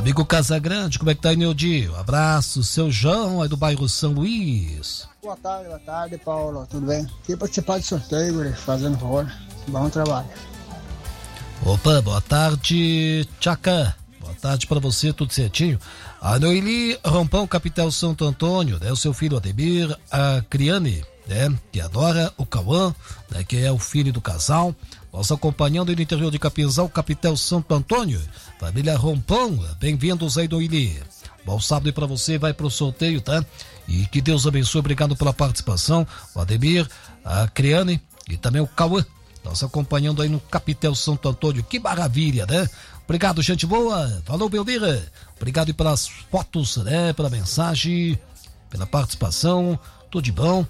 amigo Casagrande, como é que tá aí, Neudinho? Abraço, seu João, aí do bairro São Luís. Boa tarde, Paulo, tudo bem? Aqui participar do sorteio, guri, fazendo favor. Bom trabalho. Opa, boa tarde, Tchaca. Boa tarde pra você, tudo certinho? A Noeli Rompão, capital Santo Antônio, né? O seu filho Ademir, a Criane, né? Que adora o Cauã, né? Que é o filho do casal. Nós acompanhando no interior de Capinzal, capital Santo Antônio. Família Rompão, bem-vindos aí, Noeli. Bom sábado pra você, vai pro sorteio, tá? E que Deus abençoe, obrigado pela participação. O Ademir, a Criane e também o Cauã. Nós acompanhando aí no Capitel Santo Antônio. Que maravilha, né? Obrigado, gente boa. Falou, Belmira. Obrigado aí pelas fotos, né? Pela mensagem, pela participação. Tudo de bom.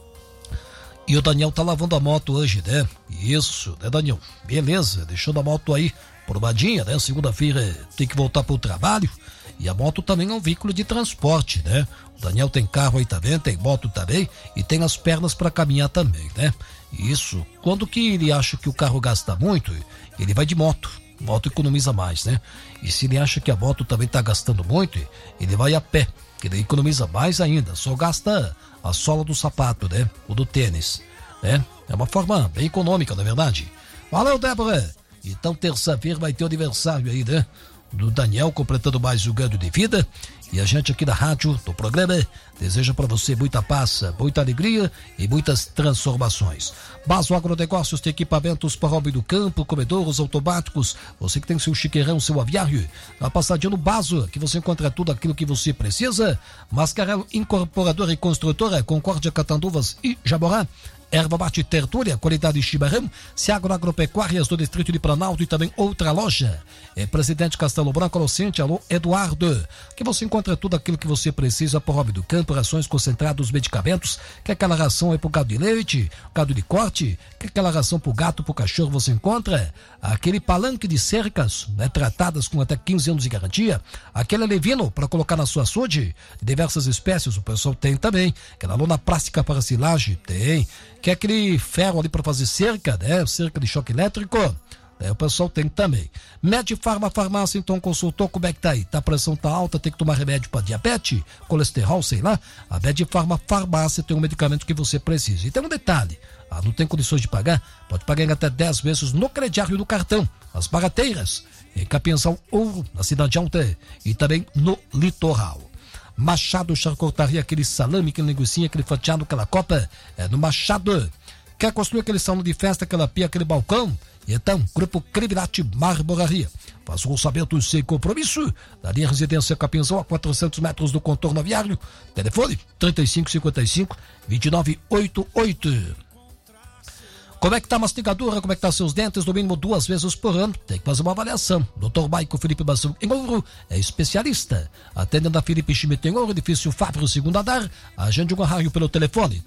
E o Daniel tá lavando a moto hoje, né? Isso, né, Daniel? Beleza, deixando a moto aí provadinha, né? Segunda-feira tem que voltar pro trabalho. E a moto também é um veículo de transporte, né? O Daniel tem carro aí também, tem moto também e tem as pernas para caminhar também, né? Isso, quando que ele acha que o carro gasta muito, ele vai de moto. Moto economiza mais, né? E se ele acha que a moto também tá gastando muito, ele vai a pé, que ele economiza mais ainda, só gasta a sola do sapato, né? O do tênis, né? É uma forma bem econômica, na verdade. Valeu, Débora! Então, terça-feira vai ter o aniversário aí, né? Do Daniel, completando mais um ano de vida. E a gente aqui da rádio, do programa, deseja para você muita paz, muita alegria e muitas transformações. Baso Agronegócios tem equipamentos para homem do campo, comedouros automáticos. Você que tem seu chiqueirão, seu aviário, dá uma passadinha no Baso, que você encontra tudo aquilo que você precisa. Mascarel Incorporadora e Construtora, Concórdia, Catanduvas e Jaborá. Erva mate Tertúlia, qualidade chimarrão, Seagro Agropecuárias do Distrito de Planalto e também outra loja. É Presidente Castelo Branco, Alocente, alô Eduardo. Que você encontra tudo aquilo que você precisa por hobby do campo, rações concentradas, medicamentos. Quer aquela ração é pro gado de leite, gado de corte? Quer aquela ração pro gato, pro cachorro? Você encontra aquele palanque de cercas, né, tratadas com até 15 anos de garantia. Aquele alevino para colocar na sua açude, de diversas espécies, o pessoal tem também. Aquela lona plástica para silagem, tem. Que é aquele ferro ali para fazer cerca, né? Cerca de choque elétrico, né? O pessoal tem também. Medifarma Farmácia, então consultou, como é que tá aí? Tá, a pressão tá alta, tem que tomar remédio para diabetes, colesterol, sei lá. A Medifarma Farmácia tem um medicamento que você precisa. E tem um detalhe, não tem condições de pagar? Pode pagar em até 10 vezes no crediário do cartão. As barateiras, em Capinzal Ouro, na Cidade Alta e também no Litoral. Machado Charcutaria, aquele salame, aquele linguicinha, aquele fatiado, aquela copa, é no Machado. Quer construir aquele salão de festa, aquela pia, aquele balcão? Então, Grupo Cribirate Marmoraria. Faz um orçamento sem compromisso. Da linha Residência Capinzal, a 400 metros do contorno aviário. Telefone 3555-2988. Como é que tá a mastigadura? Como é que tá seus dentes? No mínimo 2 vezes por ano. Tem que fazer uma avaliação. Dr. Maico Felipe Bassão em Ouro é especialista. Atendendo a Felipe Schmidt em Ouro, edifício Fábio, segundo andar. Agende um raio pelo telefone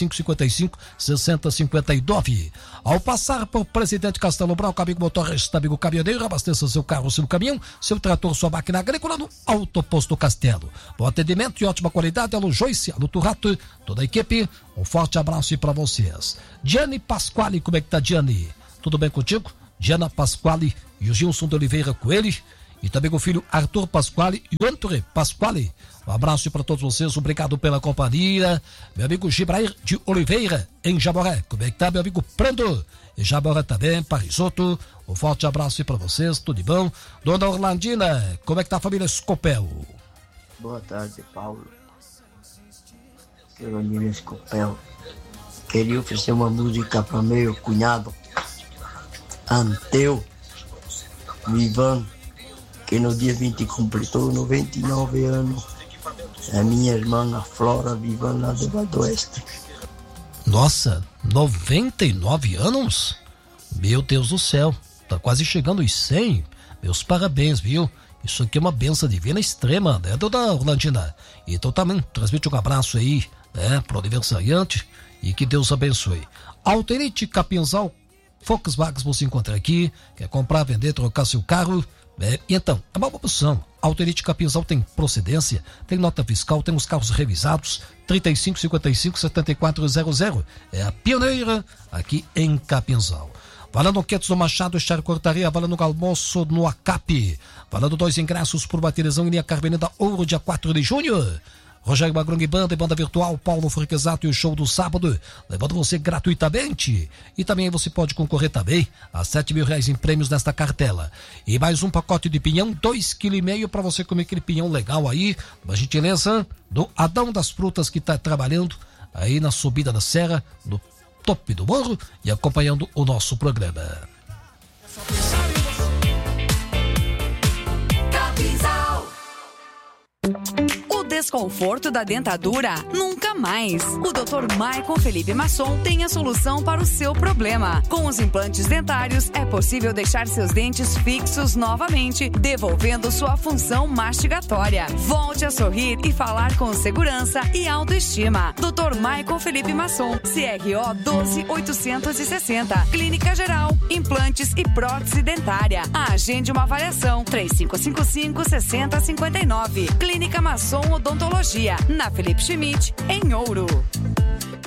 3555-6059. Ao passar por Presidente Castelo Branco, amigo motorista, amigo caminhoneiro, abasteça seu carro, seu caminhão, seu trator, sua máquina agrícola no Autoposto Castelo. Bom atendimento e ótima qualidade. Alô Joyce, alô Turrato, toda a equipe. Um forte abraço para vocês. Diane Pasquale, como é que tá, Diane? Tudo bem contigo? Diana Pasquale e o Gilson de Oliveira Coelho. E também o filho Arthur Pasquale e o Antônio Pasquale. Um abraço para todos vocês, obrigado pela companhia. Meu amigo Gibrair de Oliveira, em Jaboré. Como é que tá, meu amigo Prando? Em Jaboré também, Parisoto. Um forte abraço para vocês, tudo de bom? Dona Orlandina, como é que tá a família Scopel? Boa tarde, Paulo. Carolina Escopel. Queria oferecer uma música para meu cunhado Anteu Ivan, que no dia 20 completou 99 anos. A minha irmã, a Flora Vivan, lá do Vale do Oeste. Nossa, 99 anos? Meu Deus do céu, tá quase chegando aos 100. Meus parabéns, viu? Isso aqui é uma benção divina extrema, né, dona Orlandina? Então também transmite um abraço aí, né, pro aniversariante e que Deus abençoe. Alterite Capinzal, Volkswagen você encontra aqui, quer comprar, vender, trocar seu carro, né? Então, é uma opção. Alterite Capinzal tem procedência, tem nota fiscal, tem os carros revisados, 3555-7400, é a pioneira aqui em Capinzal. Valendo quentes do Machado, Charcortaria, valendo almoço no ACAP, valendo 2 ingressos por baterizão em linha Carmenida Ouro, dia 4 de junho. Rogério Magrão e Banda Virtual, Paulo Forquesato e o show do sábado, levando você gratuitamente. E também você pode concorrer também a R$7.000 em prêmios nesta cartela. E mais um pacote de pinhão, 2,5 kg para você comer aquele pinhão legal aí, uma gentileza do Adão das Frutas, que está trabalhando aí na subida da serra, no topo do morro e acompanhando o nosso programa. O desconforto da dentadura nunca mais. O Dr. Maicon Felipe Masson tem a solução para o seu problema. Com os implantes dentários é possível deixar seus dentes fixos novamente, devolvendo sua função mastigatória. Volte a sorrir e falar com segurança e autoestima. Dr. Maicon Felipe Masson, CRO 12860, Clínica Geral, implantes e prótese dentária. Agende uma avaliação 3555-6059. Clínica Masson Odontologia, na Felipe Schmidt, em Ouro.